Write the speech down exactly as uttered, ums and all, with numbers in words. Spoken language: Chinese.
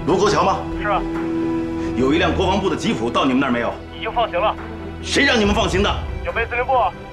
卢沟桥吗？ 是啊。 有一辆国防部的吉普到你们那儿没有？ 已经放行了。 谁让你们放行的？ 警备司令部。